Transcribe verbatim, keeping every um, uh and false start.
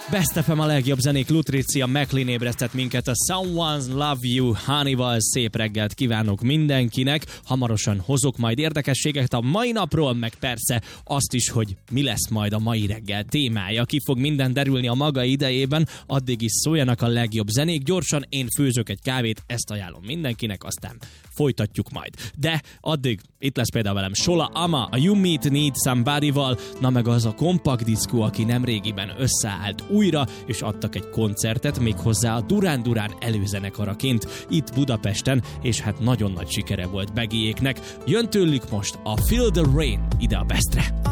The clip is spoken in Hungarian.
Best ef em a legjobb zenék, Lutricia McLean ébresztett minket a Someone's Love You Honey-val. Szép reggelt kívánok mindenkinek. Hamarosan hozok majd érdekességeket a mai napról, meg persze azt is, hogy mi lesz majd a mai reggel témája. Ki fog minden derülni a maga idejében, addig is szóljanak a legjobb zenék. Gyorsan én főzök egy kávét, ezt ajánlom mindenkinek, aztán folytatjuk majd. De addig itt lesz például velem Sola Ama, a You Meet Need Somebody-val, na meg az a Compact Disco, aki nemrégiben összeállt újra, és adtak egy koncertet, méghozzá a Duran Duran előzenekaraként itt Budapesten, és hát nagyon nagy sikere volt Beggyéknek. Jön tőlük most a Feel the Rain ide a Bestre.